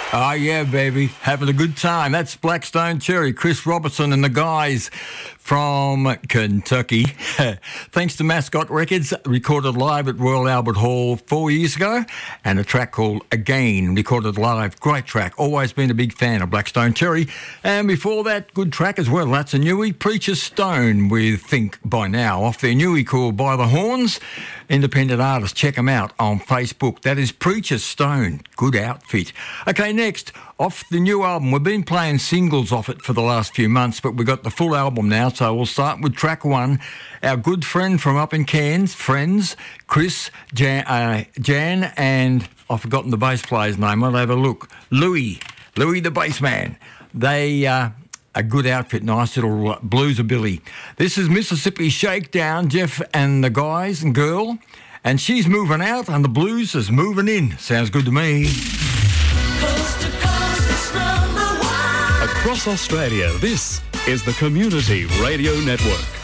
Oh, yeah, baby. Having a good time. That's Blackstone Cherry, Chris Robertson and the guys from Kentucky. Thanks to Mascot Records, recorded live at Royal Albert Hall 4 years ago, and a track called Again, recorded live. Great track. Always been a big fan of Blackstone Cherry. And before that, good track as well. That's a newie, Preacher Stone with Think By Now, off their newie called By the Horns. Independent artist, check them out on Facebook. That is Preacher Stone. Good outfit. Okay, next, off the new album. We've been playing singles off it for the last few months, but we've got the full album now, so we'll start with track one. Our good friend from up in Cairns, friends, Chris, Jan, and I've forgotten the bass player's name. I'll have a look. Louis the bass man. They... a good outfit, nice little bluesabilly. This is Mississippi Shakedown, Jeff and the guys and girl. And she's moving out and the blues is moving in. Sounds good to me. Coast to coast, it's #1. Across Australia, this is the Community Radio Network.